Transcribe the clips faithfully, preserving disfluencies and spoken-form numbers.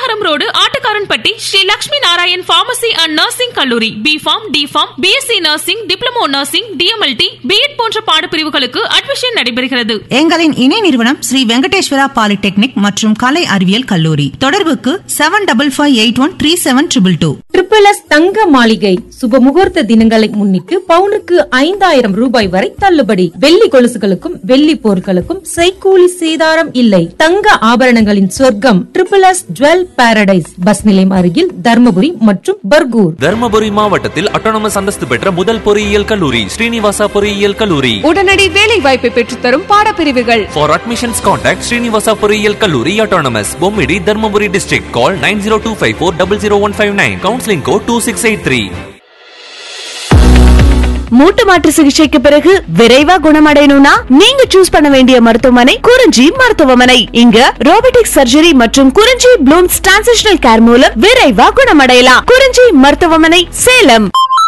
Tambaram road Attukaranpatti Sri Lakshmi Narayan pharmacy and nursing கல்லூரி. B form, D form, BSc nursing, diploma nursing, DMLT, BEd போன்ற பாடப்பிரிவுகளுக்கு admission நடைபெறுகிறது. எங்களின் இணை நிறுவனம் ஸ்ரீ வெங்கடேஸ்வரா பாலிடெக்னிக் மற்றும் கலை அறிவியல் கல்லூரி. தொடர்புக்கு seven double five eight one three seven triple two. Triple S தங்க மாளிகை சுப முகூர்த்த தினங்களை முன்னிட்டு பவுனுக்கு ஐந்தாயிரம் ரூபாய் வரை தள்ளுபடி. வெள்ளி கொலுசுகளுக்கும் வெள்ளி பொருட்களுக்கும் செய்கூலி சேதாரம் இல்லை. தங்க ஆபரணங்களின் சொர்க்கம் triple S jewel Paradise. Bus நிலையம் அருகில் தர்மபுரி மற்றும் பர்கூர். தர்மபுரி மாவட்டத்தில் அட்டானமஸ் அந்தஸ்து பெற்ற முதல் பொறியியல் கல்லூரி ஸ்ரீனிவாசா பொறியியல் கல்லூரி. உடனடி வேலை வாய்ப்பை பெற்றுத்தரும் பாடப்பிரிவுகள். For admissions contact ஸ்ரீனிவாசா பொறியியல் கல்லூரி autonomous Bommidi Dharmapuri district. Call nine zero two five four zero zero one five nine. Counseling code two six eight three. மூட்டு மாற்று சிகிச்சைக்கு பிறகு விரைவா குணமடையணும்னா நீங்க சூஸ் பண்ண வேண்டிய மருத்துவமனை குறிஞ்சி மருத்துவமனை. இங்க ரோபோட்டிக் சர்ஜரி மற்றும் குறிஞ்சி ப்ளூம்ஸ் டிரான்சிஷனல் கேர் மூலம் விரைவா குணமடையலாம். குறிஞ்சி மருத்துவமனை, சேலம்.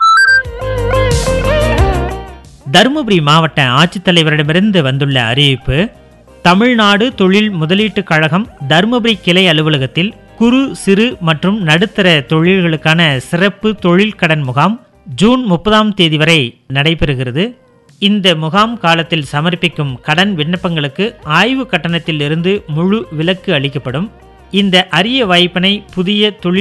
தருமபுரி மாவட்ட ஆட்சித்தலைவரிடமிருந்து வந்துள்ள அறிவிப்பு. தமிழ்நாடு தொழில் முதலீட்டுக் கழகம் தருமபுரி கிளை அலுவலகத்தில் குறு, சிறு மற்றும் நடுத்தர தொழில்களுக்கான சிறப்பு தொழில் கடன் முகாம் ஜூன் முப்பதாம் தேதி வரை நடைபெறுகிறது. இந்த முகாம் காலத்தில் சமர்ப்பிக்கும் கடன் விண்ணப்பங்களுக்கு ஆய்வு கட்டணத்தில் இருந்து முழு விலக்கு அளிக்கப்படும். இந்த அரிய வாய்ப்பினை புதிய தொழில்